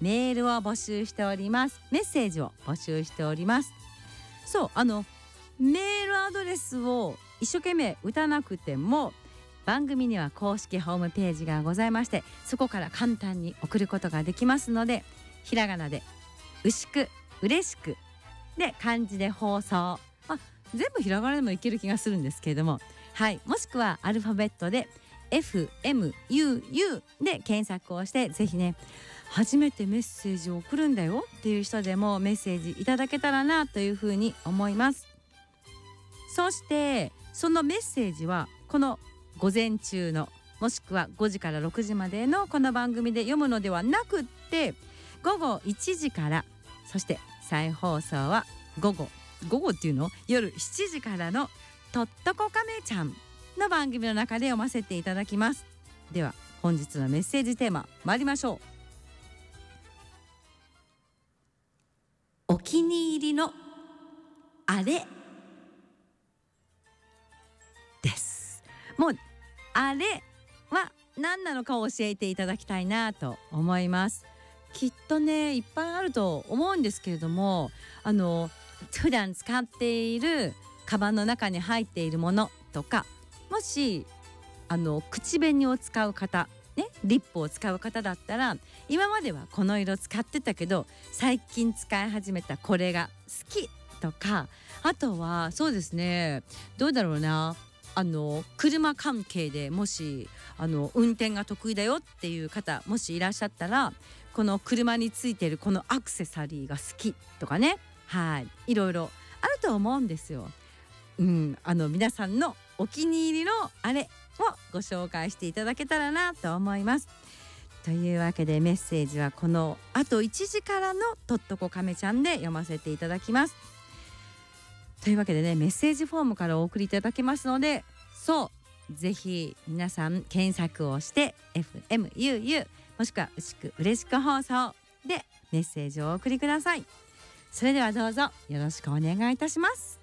メールを募集しております。メッセージを募集しております。そうメールアドレスを一生懸命打たなくても番組には公式ホームページがございまして、そこから簡単に送ることができますので、ひらがなで牛久嬉しくで漢字で放送、全部ひらがなでもいける気がするんですけれども、はい、もしくはアルファベットで FMUU で検索をして、ぜひね初めてメッセージを送るんだよっていう人でもメッセージいただけたらなというふうに思います。そしてそのメッセージはこの午前中のもしくは5時から6時までのこの番組で読むのではなくって、午後1時から、そして再放送は午後っていうの夜7時からのとっとこカメちゃんの番組の中で読ませていただきます。では本日のメッセージテーマ参りましょう。お気に入りのあれです。もうあれは何なのかを教えていただきたいなと思います。きっとねいっぱいあると思うんですけれども、普段使っているカバンの中に入っているものとか、もし口紅を使う方ね、リップを使う方だったら、今まではこの色使ってたけど最近使い始めたこれが好きとか、あとはそうですね、どうだろうな、車関係でもし運転が得意だよっていう方もしいらっしゃったら、この車についてるこのアクセサリーが好きとかね、はい、いろいろあると思うんですよ。皆さんのお気に入りのあれをご紹介していただけたらなと思います。というわけでメッセージはこのあと1時からのとっとこカメちゃんで読ませていただきます。というわけでね、メッセージフォームからお送りいただけますので、そうぜひ皆さん検索をして FMUU もしくは牛久嬉しく放送でメッセージをお送りください。それではどうぞよろしくお願いいたします。